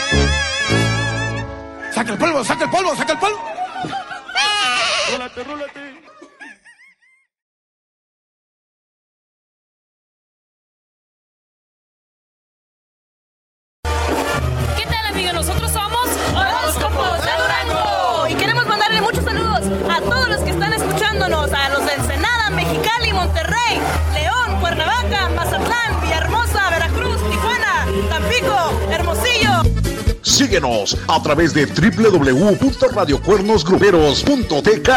¡Saca el polvo, saca el polvo, saca el polvo! ¡Rólate, rólate! ¿Qué tal, amigos? Nosotros somos Horóscopos de Durango y queremos mandarle muchos saludos a todos los que están escuchándonos, a los de Ensenada, Mexicali, Monterrey, León, Cuernavaca, Mazatlán, Villahermosa, Veracruz, Tijuana, Tampico, Hermosillo. Síguenos a través de www.radiocuernosgruperos.tk.